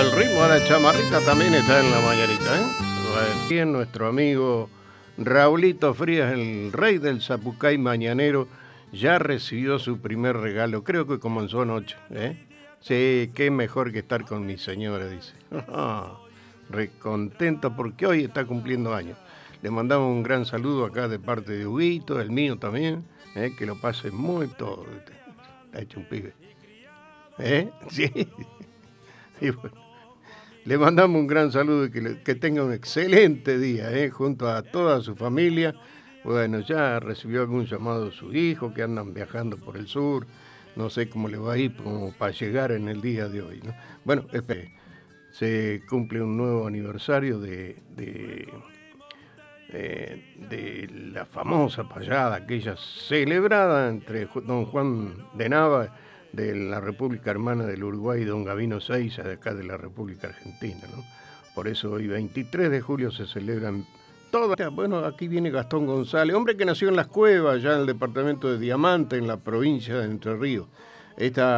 El ritmo de la chamarrita también está en la mañanita, ¿eh? Bien, nuestro amigo Raulito Frías, el rey del zapucay mañanero, ya recibió su primer regalo. Creo que comenzó anoche, ¿eh? Sí, qué mejor que estar con mi señora, dice. Recontento porque hoy está cumpliendo años. Le mandamos un gran saludo acá de parte de Huguito, el mío también, que lo pase muy todo. Está hecho un pibe. Sí. Y bueno, le mandamos un gran saludo y que tenga un excelente día, junto a toda su familia. Bueno, ya recibió algún llamado de su hijo, que andan viajando por el sur. No sé cómo le va a ir como para llegar en el día de hoy, ¿no? Bueno, espere, se cumple un nuevo aniversario de la famosa payada, aquella celebrada entre don Juan de Nava de la República Hermana del Uruguay y don Gavino Seiza de acá de la República Argentina, ¿no? Por eso hoy 23 de julio se celebran todas. Bueno, aquí viene Gastón González, hombre que nació en Las Cuevas, ya en el departamento de Diamante, en la provincia de Entre Ríos. Esta